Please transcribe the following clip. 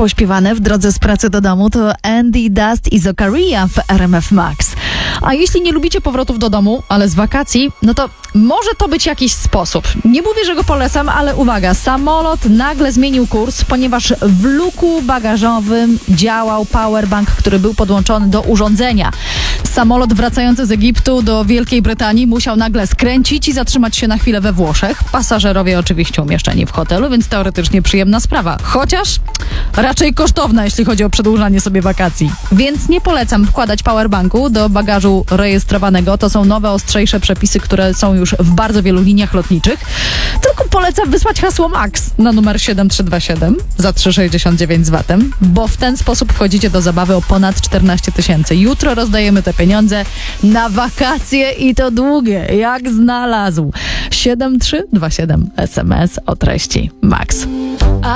pośpiewane w drodze z pracy do domu to Andy Dust i Zokaria w RMF Max. A jeśli nie lubicie powrotów do domu, ale z wakacji, no to może to być jakiś sposób. Nie mówię, że go polecam, ale uwaga, samolot nagle zmienił kurs, ponieważ w luku bagażowym działał powerbank, który był podłączony do urządzenia. Samolot wracający z Egiptu do Wielkiej Brytanii musiał nagle skręcić i zatrzymać się na chwilę we Włoszech. Pasażerowie oczywiście umieszczeni w hotelu, więc teoretycznie przyjemna sprawa. Chociaż raczej kosztowna, jeśli chodzi o przedłużanie sobie wakacji. Więc nie polecam wkładać powerbanku do bagażu rejestrowanego. To są nowe, ostrzejsze przepisy, które są już w bardzo wielu liniach lotniczych. Tylko polecam wysłać hasło MAX na numer 7327 za 3,69 z VAT-em, bo w ten sposób wchodzicie do zabawy o ponad 14 000. Jutro rozdajemy te pieniądze na wakacje i to długie, jak znalazł. 7327 SMS o treści MAX.